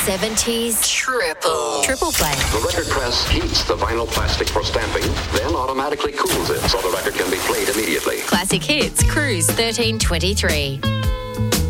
70s triple play. The record press heats the vinyl plastic for stamping, then automatically cools it so the record can be played immediately. Classic Hits, Cruise 1323.